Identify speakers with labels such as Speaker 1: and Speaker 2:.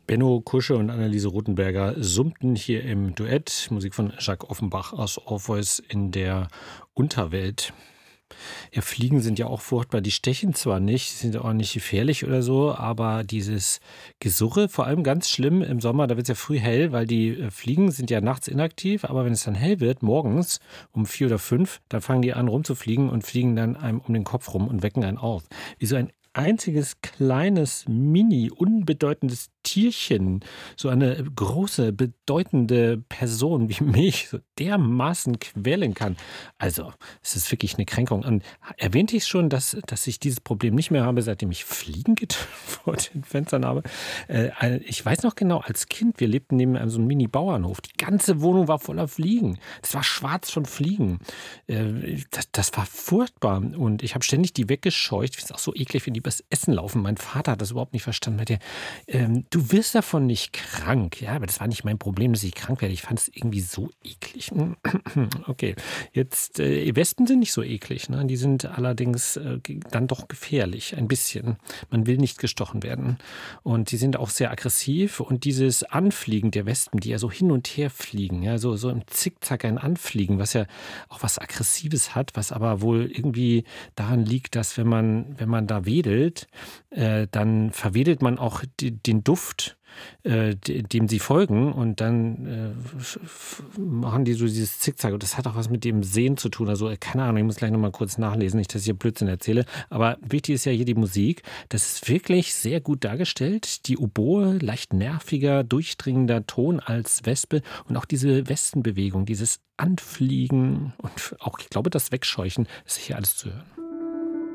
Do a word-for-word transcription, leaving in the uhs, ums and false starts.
Speaker 1: Benno Kusche und Anneliese Rothenberger summten hier im Duett Musik von Jacques Offenbach aus Orpheus in der Unterwelt. Ja, Fliegen sind ja auch furchtbar. Die stechen zwar nicht, sind auch nicht gefährlich oder so, aber dieses Gesurre, vor allem ganz schlimm im Sommer, da wird es ja früh hell, weil die äh, Fliegen sind ja nachts inaktiv, aber wenn es dann hell wird, morgens um vier oder fünf, dann fangen die an rumzufliegen und fliegen dann einem um den Kopf rum und wecken einen auf. Wie so ein einziges kleines, mini, unbedeutendes Tierchen, so eine große, bedeutende Person wie mich so dermaßen quälen kann. Also, es ist wirklich eine Kränkung. Und erwähnte ich schon, dass, dass ich dieses Problem nicht mehr habe, seitdem ich Fliegengitter vor den Fenstern habe? Äh, ich weiß noch genau, als Kind, wir lebten neben einem so einem Mini-Bauernhof. Die ganze Wohnung war voller Fliegen. Das war schwarz von Fliegen. Äh, das, das war furchtbar. Und ich habe ständig die weggescheucht. Ich finde es auch so eklig, wenn die übers Essen laufen. Mein Vater hat das überhaupt nicht verstanden. Meinte, ähm, du wirst davon nicht krank. Ja, aber das war nicht mein Problem, dass ich krank werde. Ich fand es irgendwie so eklig. Okay, jetzt, äh, Wespen sind nicht so eklig. Ne? Die sind allerdings äh, dann doch gefährlich, ein bisschen. Man will nicht gestochen werden. Und die sind auch sehr aggressiv. Und dieses Anfliegen der Wespen, die ja so hin und her fliegen, ja, so, so im Zickzack ein Anfliegen, was ja auch was Aggressives hat, was aber wohl irgendwie daran liegt, dass wenn man, wenn man da wedelt, äh, dann verwedelt man auch die, den Duft, äh, dem sie folgen, und dann äh, machen die so dieses Zickzack, und das hat auch was mit dem Sehen zu tun, also keine Ahnung, ich muss gleich nochmal kurz nachlesen, nicht, dass ich hier Blödsinn erzähle, aber wichtig ist ja hier die Musik, das ist wirklich sehr gut dargestellt, die Oboe, leicht nerviger, durchdringender Ton als Wespe und auch diese Westenbewegung, dieses Anfliegen und auch, ich glaube, das Wegscheuchen, ist hier alles zu hören.